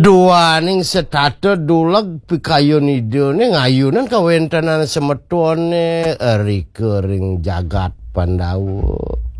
Dua ning setato dulag pikayon ido ning ayunan kawentanan semetuane recurring jagat Pandawa.